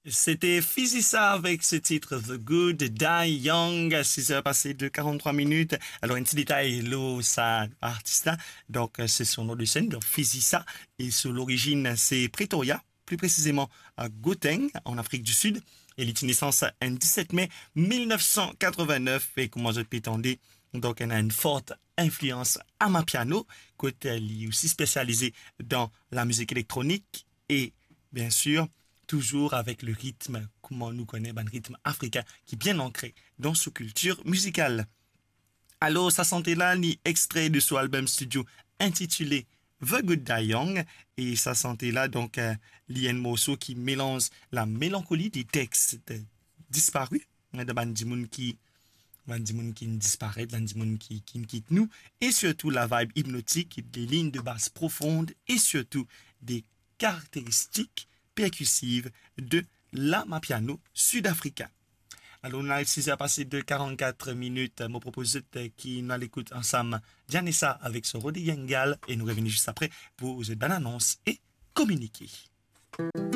C'était Fizisa avec ce titre The Good Die Young, 6 heures passées de 43 minutes. Alors, un petit détail, ça artiste là, donc c'est son nom de scène, donc Fizisa, et sur l'origine c'est Pretoria, plus précisément à Gauteng, en Afrique du Sud. Elle est naissance le 17 mai 1989 et comment je peux t'entendre, donc elle a une forte influence à ma piano, côté elle est aussi spécialisée dans la musique électronique et bien sûr toujours avec le rythme, comme on nous connaît, un rythme africain qui est bien ancré dans sa culture musicale. Alors, ça sentait là, ni extrait de son album studio intitulé The Good Die Young, et ça sentait là, donc, l'Ien morceau qui mélange la mélancolie des textes disparus, de Bandimoun qui disparaît, Bandimoun qui quitte nous, et surtout la vibe hypnotique, des lignes de basse profondes, et surtout des caractéristiques percussive de l'amapiano sud-africain. Alors, on a 6 heures passées de 44 minutes. Mon proposé qui nous l'écoute ensemble, Janessa avec son Rodi Yengal, et nous revenons juste après pour une bonne annonce et communiquer.